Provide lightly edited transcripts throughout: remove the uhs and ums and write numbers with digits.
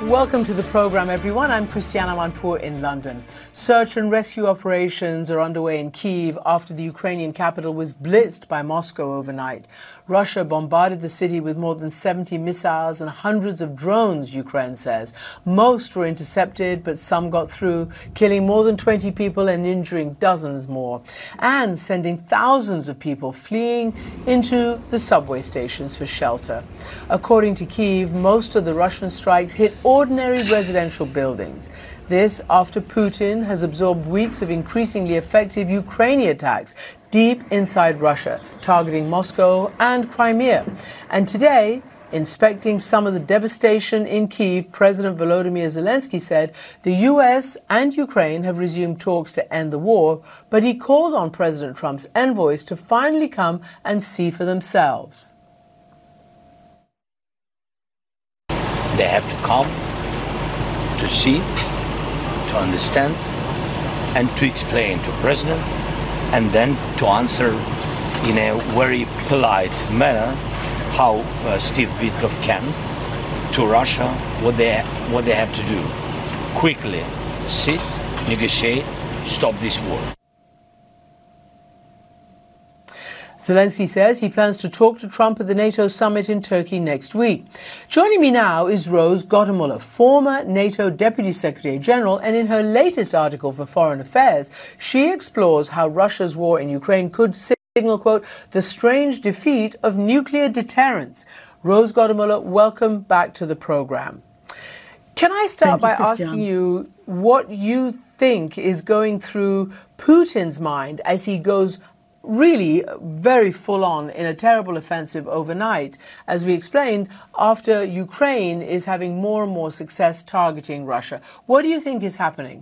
Welcome to the program, everyone. I'm Christiana Manpour in London. Search and rescue operations are underway in Kyiv after the Ukrainian capital was blitzed by Moscow overnight. Russia bombarded the city with more than 70 missiles and hundreds of drones, Ukraine says. Most were intercepted, but some got through, killing more than 20 people and injuring dozens more, and sending thousands of people fleeing into the subway stations for shelter. According to Kyiv, most of the Russian strikes hit ordinary residential buildings. This after Putin has absorbed weeks of increasingly effective Ukrainian attacks deep inside Russia, targeting Moscow and Crimea. And today, inspecting some of the devastation in Kyiv, President Volodymyr Zelensky said the US and Ukraine have resumed talks to end the war, but he called on President Trump's envoys to finally come and see for themselves. They have to come to see, to understand, and to explain to President, and then to answer in a very polite manner how Steve Witkoff can to Russia what they have to do. Quickly sit, negotiate, stop this war. Zelensky says he plans to talk to Trump at the NATO summit in Turkey next week. Joining me now is Rose Gottemoeller, former NATO Deputy Secretary General, and in her latest article for Foreign Affairs, she explores how Russia's war in Ukraine could signal, quote, the strange defeat of nuclear deterrence. Rose Gottemoeller, welcome back to the program. Can I start by asking you what you think is going through Putin's mind as he goes really very full-on in a terrible offensive overnight, as we explained, after Ukraine is having more and more success targeting Russia? What do you think is happening?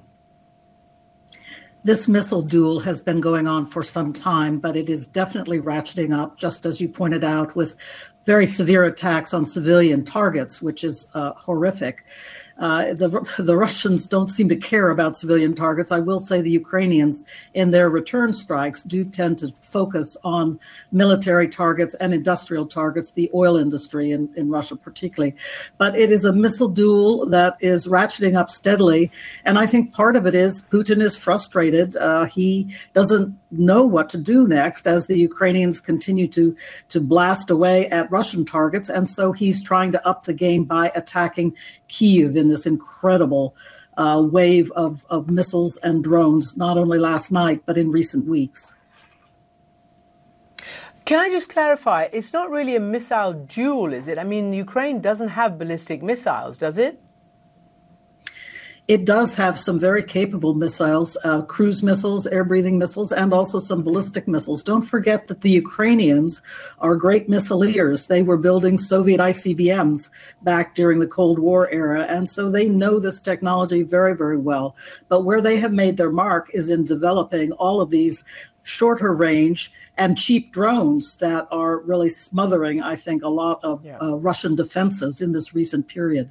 This missile duel has been going on for some time, but it is definitely ratcheting up, just as you pointed out, with very severe attacks on civilian targets, which is horrific. The Russians don't seem to care about civilian targets. I will say the Ukrainians, in their return strikes, do tend to focus on military targets and industrial targets, the oil industry in Russia particularly. But it is a missile duel that is ratcheting up steadily. And I think part of it is Putin is frustrated. He doesn't know what to do next as the Ukrainians continue to blast away at Russian targets. And so he's trying to up the game by attacking Kyiv in this incredible wave of missiles and drones, not only last night, but in recent weeks. Can I just clarify? It's not really a missile duel, is it? I mean, Ukraine doesn't have ballistic missiles, does it? It does have some very capable missiles, cruise missiles, air-breathing missiles, and also some ballistic missiles. Don't forget that the Ukrainians are great missileers. They were building Soviet ICBMs back during the Cold War era, and so they know this technology very, very well. But where they have made their mark is in developing all of these shorter range and cheap drones that are really smothering, I think, a lot of Russian defenses in this recent period.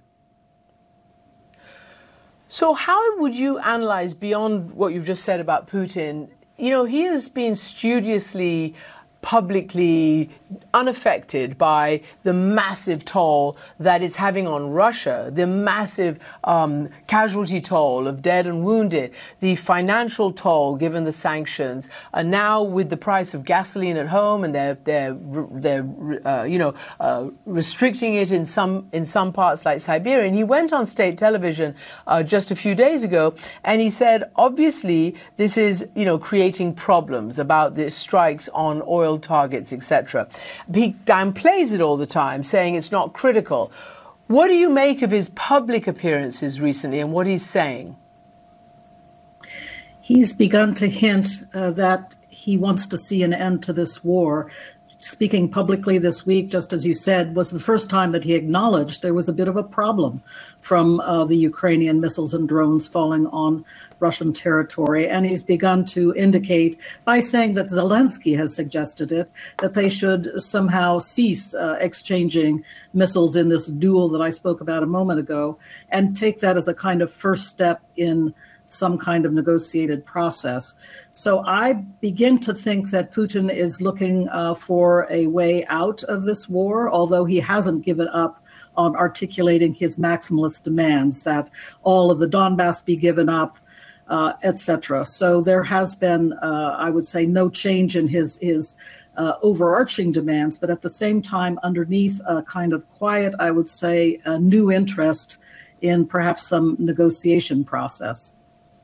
So how would you analyze, beyond what you've just said about Putin, you know, he has been studiously, publicly unaffected by the massive toll that it's having on Russia, the massive casualty toll of dead and wounded, the financial toll given the sanctions, and now with the price of gasoline at home, and they're restricting it in some parts like Siberia. And he went on state television just a few days ago, and he said, obviously, this is creating problems about the strikes on oil targets, etc. He downplays it all the time, saying it's not critical. What do you make of his public appearances recently and what he's saying? He's begun to hint that he wants to see an end to this war. Speaking publicly this week, just as you said, was the first time that he acknowledged there was a bit of a problem from the Ukrainian missiles and drones falling on Russian territory. And he's begun to indicate, by saying that Zelensky has suggested it, that they should somehow cease exchanging missiles in this duel that I spoke about a moment ago, and take that as a kind of first step in some kind of negotiated process. So I begin to think that Putin is looking for a way out of this war, although he hasn't given up on articulating his maximalist demands, that all of the Donbass be given up, etc. So there has been, I would say, no change in his overarching demands, but at the same time, underneath a kind of quiet, I would say, a new interest in perhaps some negotiation process.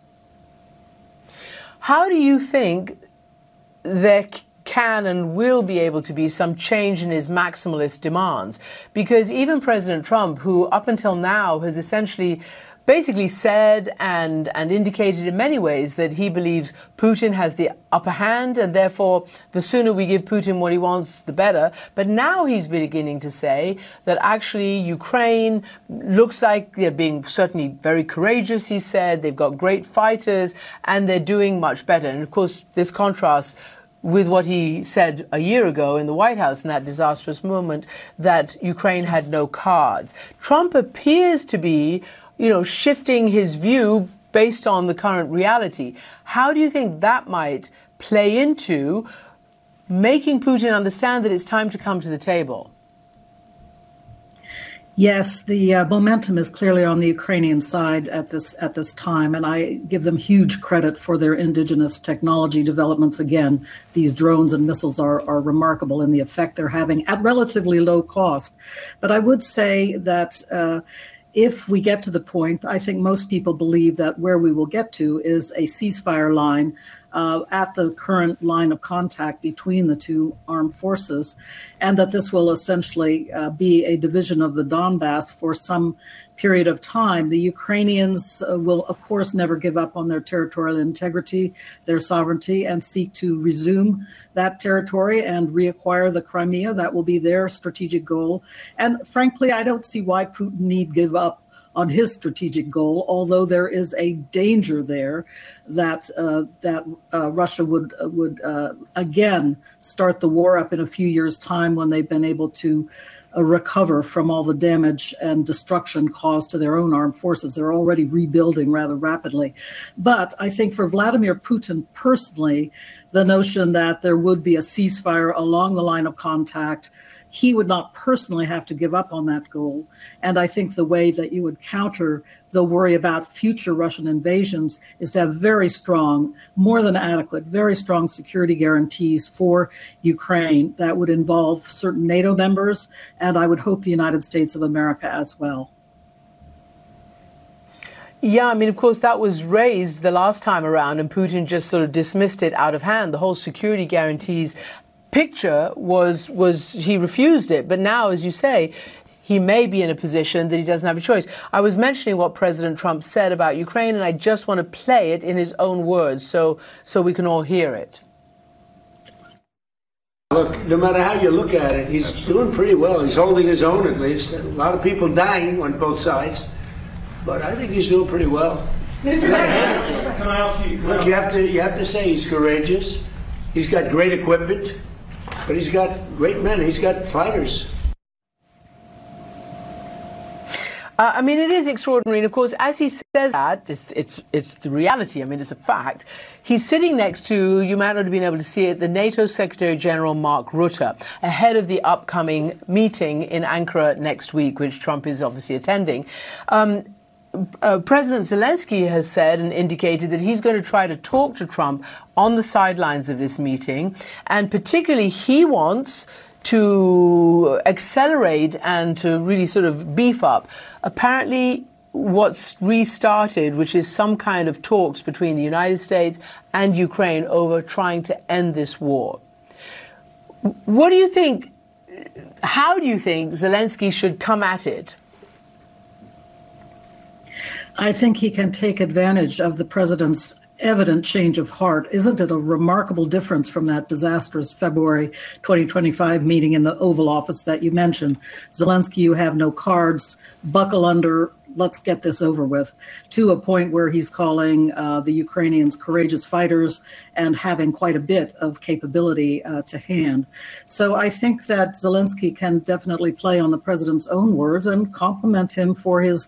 How do you think there can and will be able to be some change in his maximalist demands? Because even President Trump, who up until now has essentially basically said and indicated in many ways that he believes Putin has the upper hand, and therefore the sooner we give Putin what he wants, the better. But now he's beginning to say that actually Ukraine looks like they're being certainly very courageous, he said. They've got great fighters and they're doing much better. And of course, this contrasts with what he said a year ago in the White House in that disastrous moment that Ukraine had no cards. Trump appears to be shifting his view based on the current reality. How do you think that might play into making Putin understand that it's time to come to the table? Yes, the momentum is clearly on the Ukrainian side at this time, and I give them huge credit for their indigenous technology developments. Again, these drones and missiles are remarkable in the effect they're having at relatively low cost. But I would say that if we get to the point, I think most people believe that where we will get to is a ceasefire line at the current line of contact between the two armed forces, and that this will essentially be a division of the Donbass for some period of time. The Ukrainians will, of course, never give up on their territorial integrity, their sovereignty, and seek to resume that territory and reacquire the Crimea. That will be their strategic goal. And frankly, I don't see why Putin need give up on his strategic goal, although there is a danger there that Russia would again start the war up in a few years' time when they've been able to recover from all the damage and destruction caused to their own armed forces. They're already rebuilding rather rapidly. But I think for Vladimir Putin personally, the notion that there would be a ceasefire along the line of contact, he would not personally have to give up on that goal. And I think the way that you would counter the worry about future Russian invasions is to have very strong, more than adequate, very strong security guarantees for Ukraine that would involve certain NATO members, and I would hope the United States of America as well. Yeah, I mean, of course, that was raised the last time around, and Putin just sort of dismissed it out of hand. The whole security guarantees picture was he refused it. But now, as you say, he may be in a position that he doesn't have a choice. I was mentioning what President Trump said about Ukraine, and I just want to play it in his own words so we can all hear it. Look, no matter how you look at it, he's doing pretty well. He's holding his own, at least. A lot of people dying on both sides, but I think he's doing pretty well. Can I ask you? Look, you have to say he's courageous. He's got great equipment, but he's got great men. He's got fighters. I mean, it is extraordinary. And of course, as he says that, it's the reality. I mean, it's a fact. He's sitting next to, you might not have been able to see it, the NATO Secretary General Mark Rutte, ahead of the upcoming meeting in Ankara next week, which Trump is obviously attending. President Zelensky has said and indicated that he's going to try to talk to Trump on the sidelines of this meeting. And particularly, he wants to accelerate and to really sort of beef up, apparently, what's restarted, which is some kind of talks between the United States and Ukraine over trying to end this war. What do you think? How do you think Zelensky should come at it? I think he can take advantage of the president's evident change of heart. Isn't it a remarkable difference from that disastrous February 2025 meeting in the Oval Office that you mentioned? Zelensky, you have no cards, buckle under, let's get this over with, to a point where he's calling the Ukrainians courageous fighters and having quite a bit of capability to hand. So I think that Zelensky can definitely play on the president's own words and compliment him for his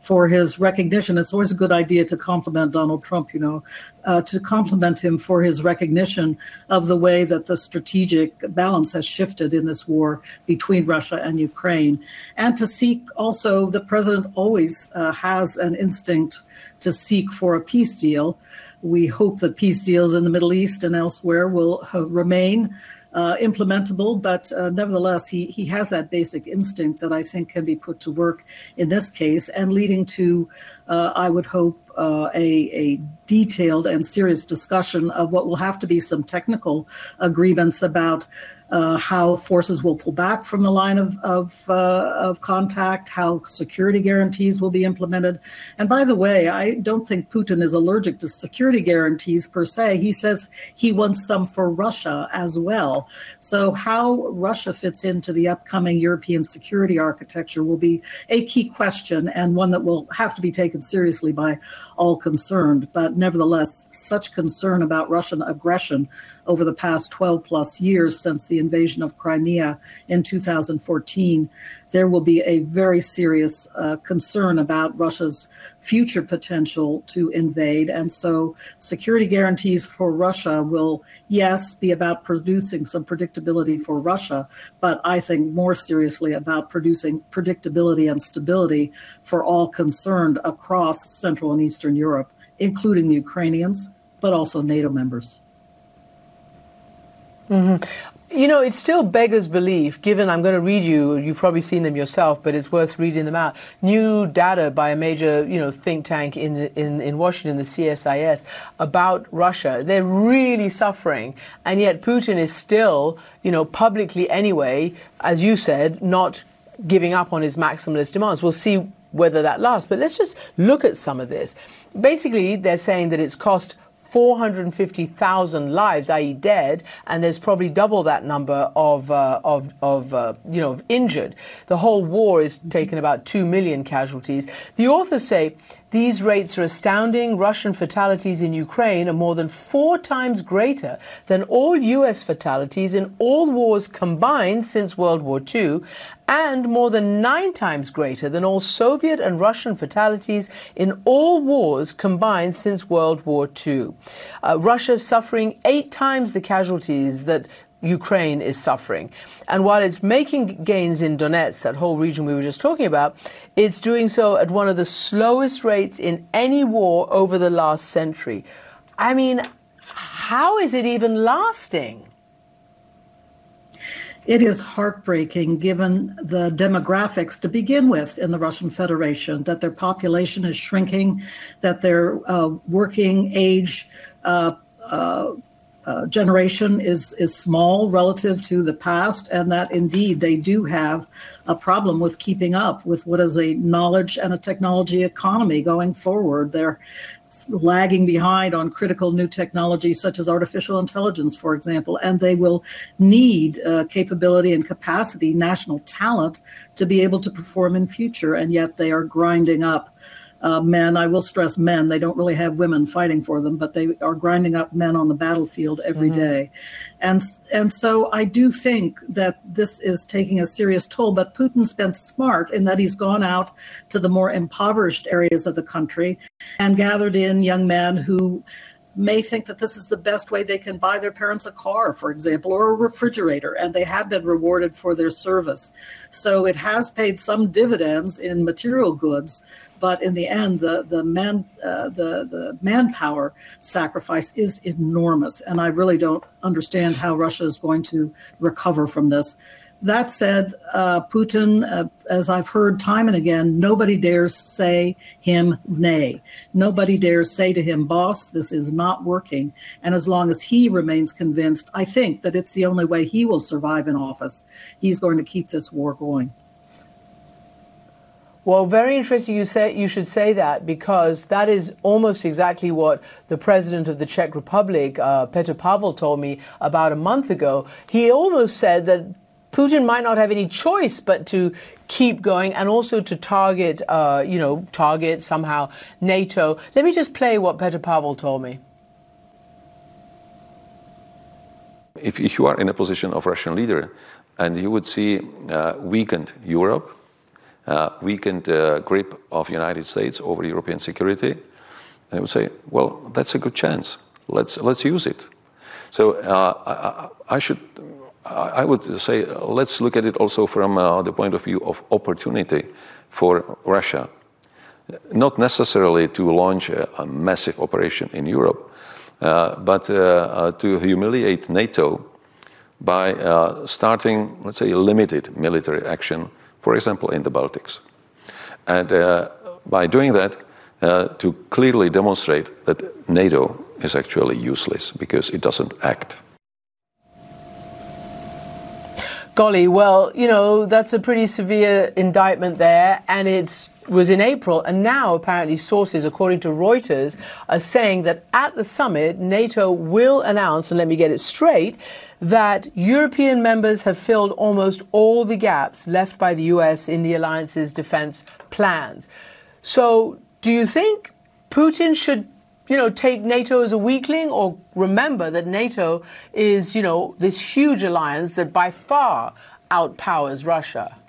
for his recognition. It's always a good idea to compliment Donald Trump, to compliment him for his recognition of the way that the strategic balance has shifted in this war between Russia and Ukraine. And to seek also, the president always has an instinct to seek for a peace deal. We hope that peace deals in the Middle East and elsewhere will remain implementable, but nevertheless, he has that basic instinct that I think can be put to work in this case, and leading to, I would hope, a detailed and serious discussion of what will have to be some technical agreements about how forces will pull back from the line of contact, how security guarantees will be implemented. And by the way, I don't think Putin is allergic to security guarantees per se. He says he wants some for Russia as well. So how Russia fits into the upcoming European security architecture will be a key question, and one that will have to be taken seriously by all concerned. But nevertheless, such concern about Russian aggression over the past 12 plus years since the invasion of Crimea in 2014, there will be a very serious concern about Russia's future potential to invade. And so security guarantees for Russia will, yes, be about producing some predictability for Russia, but I think more seriously about producing predictability and stability for all concerned across Central and Eastern Europe, including the Ukrainians, but also NATO members. Mm-hmm. It still beggars belief, given, I'm going to read you've probably seen them yourself, but it's worth reading them out. New data by a major, think tank in Washington, the CSIS, about Russia. They're really suffering. And yet Putin is still, publicly anyway, as you said, not giving up on his maximalist demands. We'll see whether that lasts. But let's just look at some of this. Basically, they're saying that it's cost 450,000 lives, i.e. dead, and there's probably double that number of injured. The whole war has taken about 2 million casualties. The authors say these rates are astounding. Russian fatalities in Ukraine are more than 4 times greater than all U.S. fatalities in all wars combined since World War II, and more than 9 times greater than all Soviet and Russian fatalities in all wars combined since World War II. Russia's suffering 8 times the casualties that Ukraine is suffering. And while it's making gains in Donetsk, that whole region we were just talking about, it's doing so at one of the slowest rates in any war over the last century. I mean, how is it even lasting? It is heartbreaking, given the demographics to begin with in the Russian Federation, that their population is shrinking, that their working age generation is small relative to the past, and that indeed they do have a problem with keeping up with what is a knowledge and a technology economy going forward. They're lagging behind on critical new technologies such as artificial intelligence, for example, and they will need capability and capacity, national talent, to be able to perform in future, and yet they are grinding up men. I will stress men. They don't really have women fighting for them, but they are grinding up men on the battlefield every day. And so I do think that this is taking a serious toll, but Putin's been smart in that he's gone out to the more impoverished areas of the country and gathered in young men who may think that this is the best way they can buy their parents a car, for example, or a refrigerator, and they have been rewarded for their service. So it has paid some dividends in material goods, but in the end, the manpower sacrifice is enormous, and I really don't understand how Russia is going to recover from this. That said, Putin, as I've heard time and again, nobody dares say him nay. Nobody dares say to him, boss, this is not working. And as long as he remains convinced, I think that it's the only way he will survive in office. He's going to keep this war going. Well, very interesting you should say that, because that is almost exactly what the president of the Czech Republic, Petr Pavel, told me about a month ago. He almost said that Putin might not have any choice but to keep going and also to target somehow NATO. Let me just play what Petr Pavel told me. If you are in a position of Russian leader and you would see weakened Europe, weakened grip of the United States over European security. And I would say, well, that's a good chance. Let's use it. So I would say let's look at it also from the point of view of opportunity for Russia. Not necessarily to launch a massive operation in Europe, but to humiliate NATO by starting, let's say, a limited military action, for example, in the Baltics. And by doing that, to clearly demonstrate that NATO is actually useless because it doesn't act. Golly, well, you know, that's a pretty severe indictment there, and it was in April, and now apparently sources, according to Reuters, are saying that at the summit, NATO will announce, and let me get it straight, that European members have filled almost all the gaps left by the US in the alliance's defense plans. So do you think Putin should, take NATO as a weakling, or remember that NATO is, this huge alliance that by far outpowers Russia?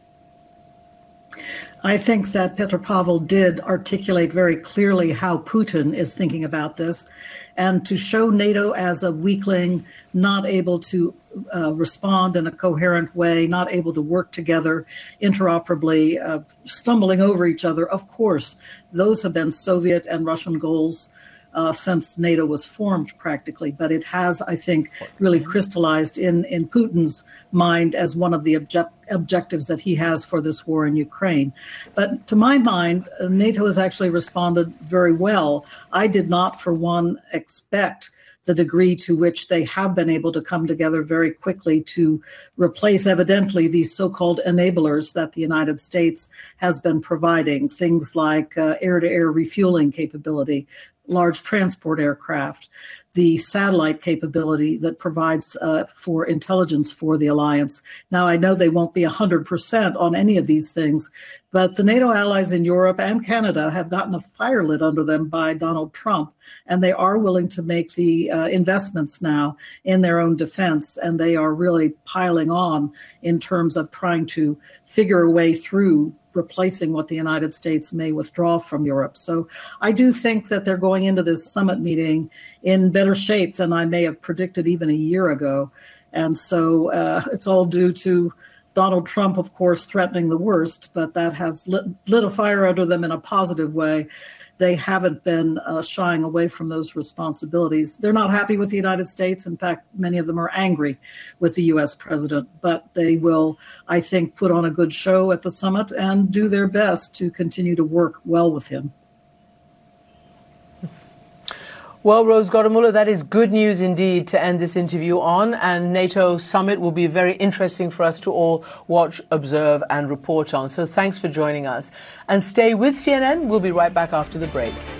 I think that Petropavl did articulate very clearly how Putin is thinking about this, and to show NATO as a weakling, not able to respond in a coherent way, not able to work together interoperably, stumbling over each other. Of course, those have been Soviet and Russian goals since NATO was formed practically, but it has, I think, really crystallized in Putin's mind as one of the objectives that he has for this war in Ukraine. But to my mind, NATO has actually responded very well. I did not, for one, expect the degree to which they have been able to come together very quickly to replace, evidently, these so-called enablers that the United States has been providing, things like air-to-air refueling capability, large transport aircraft, the satellite capability that provides for intelligence for the alliance. Now, I know they won't be 100% on any of these things, but the NATO allies in Europe and Canada have gotten a fire lit under them by Donald Trump, and they are willing to make the investments now in their own defense, and they are really piling on in terms of trying to figure a way through replacing what the United States may withdraw from Europe. So I do think that they're going into this summit meeting in better shape than I may have predicted even a year ago. And so it's all due to Donald Trump, of course, threatening the worst, but that has lit a fire under them in a positive way. They haven't been shying away from those responsibilities. They're not happy with the United States. In fact, many of them are angry with the U.S. president, but they will, I think, put on a good show at the summit and do their best to continue to work well with him. Well, Rose Gottemoeller, that is good news indeed to end this interview on, and NATO summit will be very interesting for us to all watch, observe and report on. So thanks for joining us. And stay with CNN. We'll be right back after the break.